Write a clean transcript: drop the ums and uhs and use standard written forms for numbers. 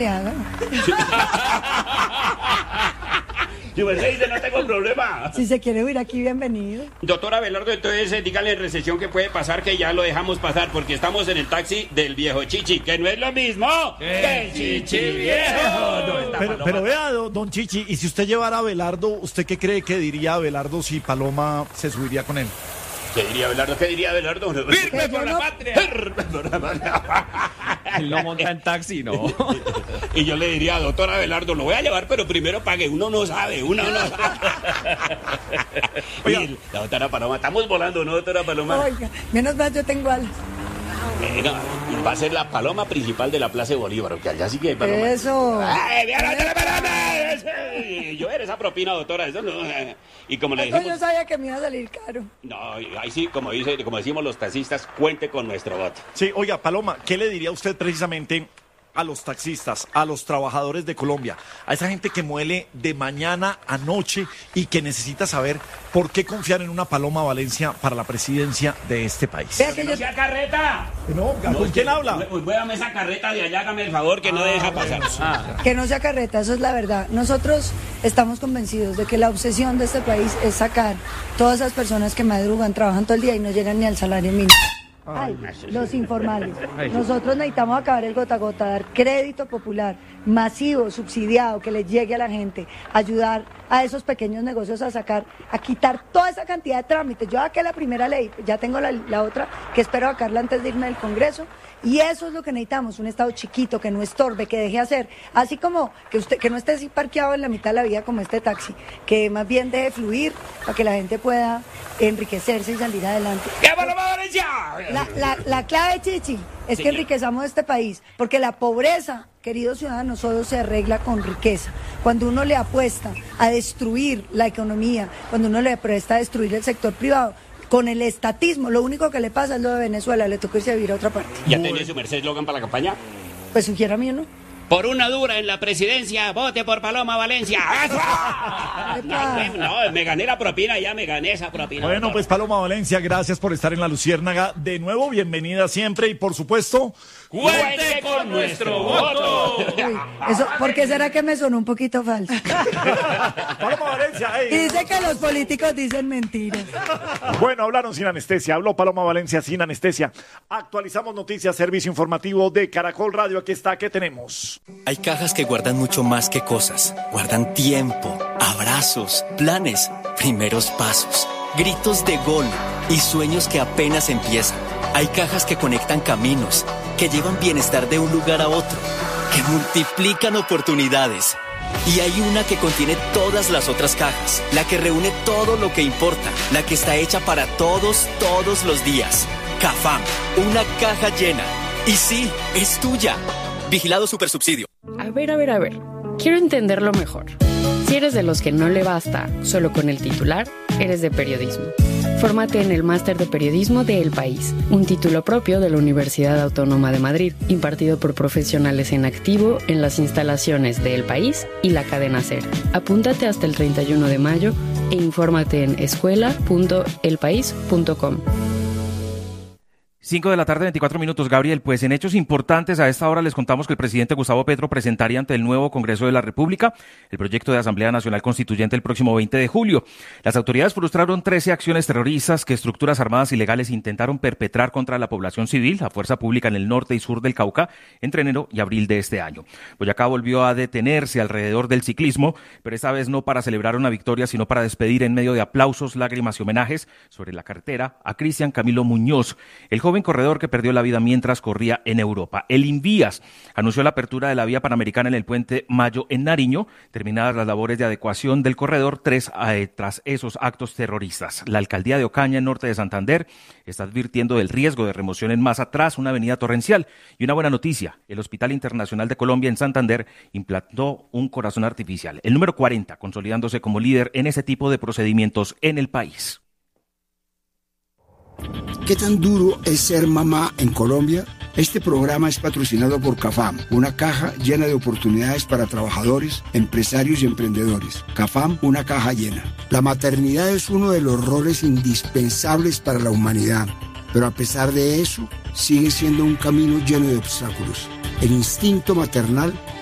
haga. Yo me dice, no tengo problema. Si se quiere huir aquí, bienvenido. Doctor Abelardo, entonces dígale en recesión que puede pasar, que ya lo dejamos pasar, porque estamos en el taxi del viejo Chichi, que no es lo mismo que el Chichi viejo. Pero vea, don Chichi, y si usted llevara a Abelardo, ¿usted qué cree que diría Abelardo si Paloma se subiría con él? ¿Qué diría Abelardo? ¿Qué diría Abelardo? ¡Firme por la patria! Él no monta en taxi, ¿no? Y yo le diría, doctor Abelardo, lo voy a llevar, pero primero pague. Uno no sabe. Oye, la doctora Paloma, estamos volando, ¿no, doctora Paloma? Oiga, menos mal yo tengo alas. Bueno, y va a ser la paloma principal de la Plaza de Bolívar, que allá sí que hay paloma. Eso. ¡Ay, mira la doctora Paloma! Yo era esa propina, doctora, eso no. Y como le dijimos... Yo sabía que me iba a salir caro. No, ahí sí, como decimos los taxistas, cuente con nuestro voto. Sí, oiga, Paloma, ¿qué le diría usted precisamente a los taxistas, a los trabajadores de Colombia, a esa gente que muele de mañana a noche y que necesita saber por qué confiar en una Paloma Valencia para la presidencia de este país? ¡Que no sea carreta! No, ¿con quién habla? Muévame esa carreta de allá, hágame el favor, que no deja pasar. Que no sea carreta, eso es la verdad. Nosotros estamos convencidos de que la obsesión de este país es sacar todas esas personas que madrugan, trabajan todo el día y no llegan ni al salario mínimo. Ay, los informales. Nosotros necesitamos acabar el gota a gota, dar crédito popular masivo, subsidiado, que le llegue a la gente, ayudar a esos pequeños negocios a quitar toda esa cantidad de trámites. Yo saqué la primera ley, ya tengo la otra, que espero sacarla antes de irme del Congreso, y eso es lo que necesitamos, un Estado chiquito, que no estorbe, que deje hacer, así como que no esté así parqueado en la mitad de la vía como este taxi, que más bien deje fluir para que la gente pueda enriquecerse y salir adelante. ¡Qué Paloma Valencia! La clave, Chichi, es que enriquezamos este país, porque la pobreza, queridos ciudadanos, solo se arregla con riqueza. Cuando uno le apuesta a destruir la economía, cuando uno le apuesta a destruir el sector privado, con el estatismo, lo único que le pasa es lo de Venezuela, le toca irse a vivir a otra parte. ¿Ya tiene su merced eslogan para la campaña? Pues sugiérame uno. Por una dura en la presidencia, vote por Paloma Valencia. No, me gané la propina, ya me gané esa propina. Bueno, pues Paloma Valencia, gracias por estar en La Luciérnaga. De nuevo, bienvenida siempre y por supuesto... ¡Cuente con nuestro voto! Uy, eso, ¿por qué será que me sonó un poquito falso? Paloma Valencia, Y dice que los políticos dicen mentiras. Bueno, hablaron sin anestesia, habló Paloma Valencia sin anestesia. Actualizamos noticias, servicio informativo de Caracol Radio. Aquí está, ¿qué tenemos? Hay cajas que guardan mucho más que cosas. Guardan tiempo, abrazos, planes, primeros pasos, gritos de gol y sueños que apenas empiezan. Hay cajas que conectan caminos, que llevan bienestar de un lugar a otro, que multiplican oportunidades. Y hay una que contiene todas las otras cajas, la que reúne todo lo que importa, la que está hecha para todos los días. Cafam, una caja llena. Y sí, es tuya. Vigilado Supersubsidio. A ver. Quiero entenderlo mejor. Si eres de los que no le basta solo con el titular, eres de periodismo. Fórmate en el Máster de Periodismo de El País, un título propio de la Universidad Autónoma de Madrid, impartido por profesionales en activo en las instalaciones de El País y la cadena SER. Apúntate hasta el 31 de mayo e infórmate en escuela.elpaís.com. 5 de la tarde, 24 minutos, Gabriel. Pues en hechos importantes a esta hora les contamos que el presidente Gustavo Petro presentaría ante el nuevo Congreso de la República el proyecto de Asamblea Nacional Constituyente el próximo 20 de julio. Las autoridades frustraron 13 acciones terroristas que estructuras armadas ilegales intentaron perpetrar contra la población civil, la fuerza pública en el norte y sur del Cauca, entre enero y abril de este año. Boyacá volvió a detenerse alrededor del ciclismo, pero esta vez no para celebrar una victoria, sino para despedir en medio de aplausos, lágrimas y homenajes sobre la carretera a Cristian Camilo Muñoz, el joven corredor que perdió la vida mientras corría en Europa. El Invías anunció la apertura de la vía panamericana en el puente Mayo en Nariño, terminadas las labores de adecuación del corredor tras esos actos terroristas. La alcaldía de Ocaña, en norte de Santander, está advirtiendo del riesgo de remoción en masa tras una avenida torrencial. Y una buena noticia, el Hospital Internacional de Colombia en Santander implantó un corazón artificial, el número 40, consolidándose como líder en ese tipo de procedimientos en el país. ¿Qué tan duro es ser mamá en Colombia? Este programa es patrocinado por Cafam, una caja llena de oportunidades para trabajadores, empresarios y emprendedores. Cafam, una caja llena. La maternidad es uno de los roles indispensables para la humanidad, pero a pesar de eso, sigue siendo un camino lleno de obstáculos. El instinto maternal